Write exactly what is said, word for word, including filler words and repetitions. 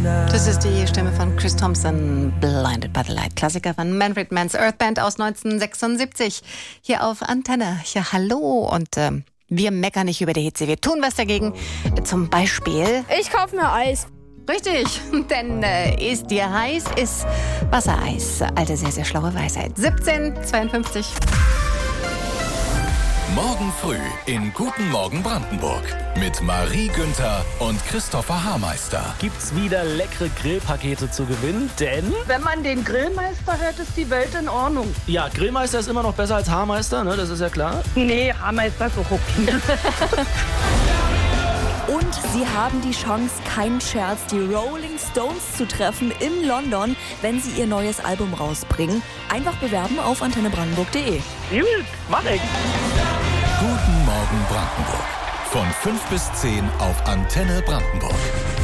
Das ist die Stimme von Chris Thompson, Blinded by the Light, Klassiker von Manfred Mann's Earth Band aus neunzehnhundertsechsundsiebzig. Hier auf Antenne. Ja, hallo. Und ähm, wir meckern nicht über die Hitze, wir tun was dagegen. Zum Beispiel... Ich kaufe mir Eis. Richtig, denn äh, ist dir heiß, ist Wassereis. Alte, sehr, sehr schlaue Weisheit. siebzehn Uhr zweiundfünfzig. Morgen früh in Guten Morgen Brandenburg mit Marie Günther und Christopher Haarmeister. Gibt's wieder leckere Grillpakete zu gewinnen, denn... Wenn man den Grillmeister hört, ist die Welt in Ordnung. Ja, Grillmeister ist immer noch besser als Haarmeister, ne? Das ist ja klar. Nee, Haarmeister ist auch okay. Und sie haben die Chance, keinen Scherz, die Rolling Stones zu treffen in London, wenn sie ihr neues Album rausbringen. Einfach bewerben auf antenne brandenburg punkt de. Gut, mach ich. Guten Morgen Brandenburg. Von fünf bis zehn auf Antenne Brandenburg.